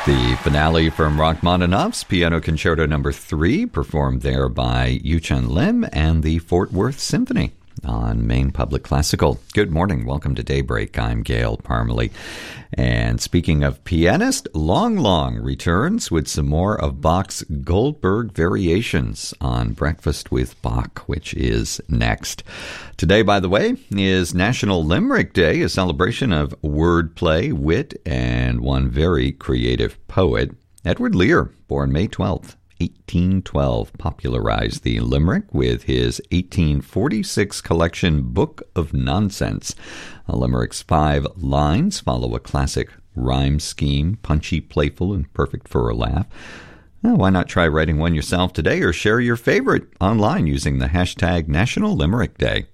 The finale from Rachmaninoff's Piano Concerto No. 3, performed there by Yu-Chun Lim and the Fort Worth Symphony on Maine Public Classical. Good morning. Welcome to Daybreak. I'm Gail Parmalee. And speaking of pianist, Long Long returns with some more of Bach's Goldberg Variations on Breakfast with Bach, which is next. Today, by the way, is National Limerick Day, a celebration of wordplay, wit, and one very creative poet. Edward Lear, born May 12th. 1812, popularized the limerick with his 1846 collection Book of Nonsense. A limerick's 5 lines follow a classic rhyme scheme, punchy, playful, and perfect for a laugh. Well, why not try writing one yourself today or share your favorite online using the hashtag National Limerick Day.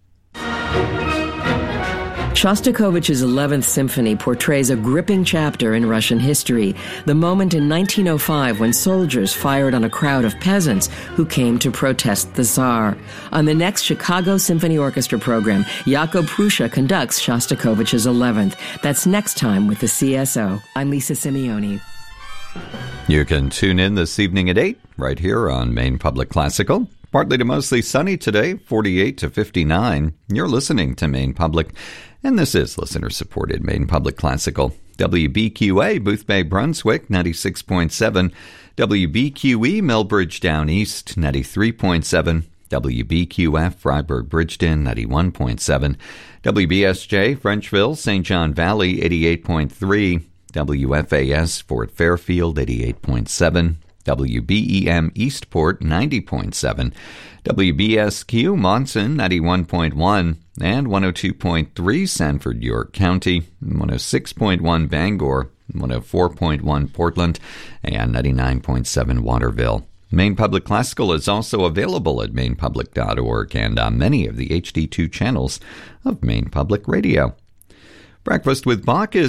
Shostakovich's 11th Symphony portrays a gripping chapter in Russian history, the moment in 1905 when soldiers fired on a crowd of peasants who came to protest the Tsar. On the next Chicago Symphony Orchestra program, Jakub Prussia conducts Shostakovich's 11th. That's next time with the CSO. I'm Lisa Simeone. You can tune in this evening at 8, right here on Maine Public Classical. Partly to mostly sunny today, 48 to 59. You're listening to Maine Public, and this is listener-supported Maine Public Classical. WBQA, Boothbay, Brunswick, 96.7. WBQE, Millbridge Down East, 93.7. WBQF, Freiburg, Bridgeton, 91.7. WBSJ, Frenchville, St. John Valley, 88.3. WFAS, Fort Fairfield, 88.7. WBEM Eastport 90.7, WBSQ Monson 91.1, and 102.3 Sanford, York County, 106.1 Bangor, 104.1 Portland, and 99.7 Waterville. Maine Public Classical is also available at mainepublic.org and on many of the HD2 channels of Maine Public Radio. Breakfast with Bach is